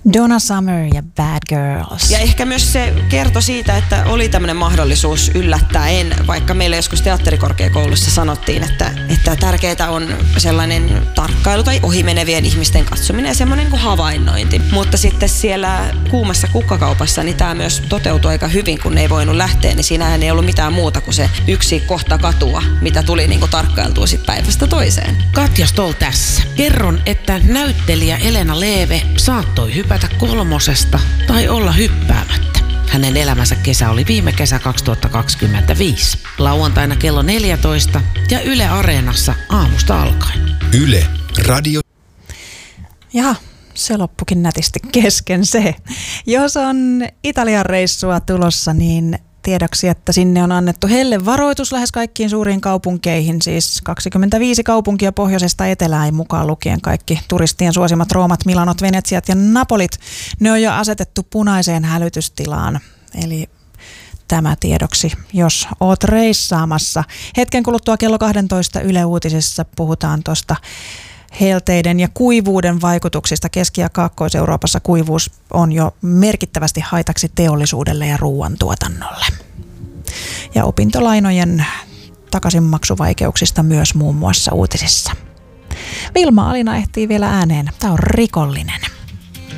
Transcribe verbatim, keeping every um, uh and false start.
Donna Summer ja Bad Girls. Ja ehkä myös se kertoi siitä, että oli tämmöinen mahdollisuus yllättäen, vaikka meille joskus teatterikorkeakoulussa sanottiin, että, että tärkeää on sellainen tarkkailu tai ohimenevien ihmisten katsominen ja semmoinen niin kuin havainnointi. Mutta sitten siellä kuumassa kukkakaupassa niin tämä myös toteutui aika hyvin, kun ne ei voinut lähteä, niin siinähän ei ollut mitään muuta kuin se yksi kohta katua, mitä tuli niin kuin tarkkailtua sit päivästä toiseen. Katja Stoll tässä. Kerron, että näyttelijä Elena Leeve saattoi hypätä kolmosesta tai olla hyppäämättä. Hänen elämänsä kesä oli viime kesä kaksituhattakaksikymmentäviisi. Lauantaina kello neljätoista ja Yle Areenassa aamusta alkaen. Yle Radio. Jaha, se loppukin nätisti kesken se. Jos on Italian reissua tulossa, niin tiedoksi, että sinne on annettu hellevaroitus lähes kaikkiin suuriin kaupunkeihin, siis kaksikymmentäviisi kaupunkia pohjoisesta etelään mukaan lukien kaikki turistien suosimat Roomat, Milanot, Venetsiat ja Napolit. Ne on jo asetettu punaiseen hälytystilaan, eli tämä tiedoksi, jos oot reissaamassa. Hetken kuluttua kello kaksitoista Yle Uutisissa puhutaan tuosta helteiden ja kuivuuden vaikutuksista. Keski- ja Kaakkois-Euroopassa kuivuus on jo merkittävästi haitaksi teollisuudelle ja ruoantuotannolle. Ja opintolainojen takaisinmaksuvaikeuksista myös muun muassa uutisissa. Vilma Alina ehtii vielä ääneen. Tämä on Rikollinen.